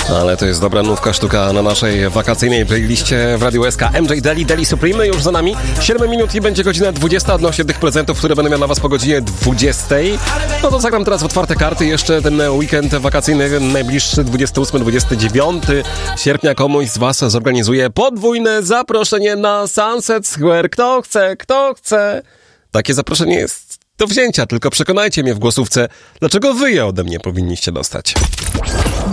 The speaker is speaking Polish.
Ale to jest dobra nówka sztuka na naszej wakacyjnej playliście w Radiu SK. MJ Deli Supreme już za nami. 7 minut i będzie godzina 20 odnośnie tych prezentów, które będę miał dla was po godzinie 20. No to zagram teraz w otwarte karty. Jeszcze ten weekend wakacyjny, najbliższy 28-29 sierpnia komuś z was zorganizuje podwójne zaproszenie na Sunset Square. Kto chce? Takie zaproszenie jest do wzięcia, tylko przekonajcie mnie w głosówce, dlaczego wy je ode mnie powinniście dostać.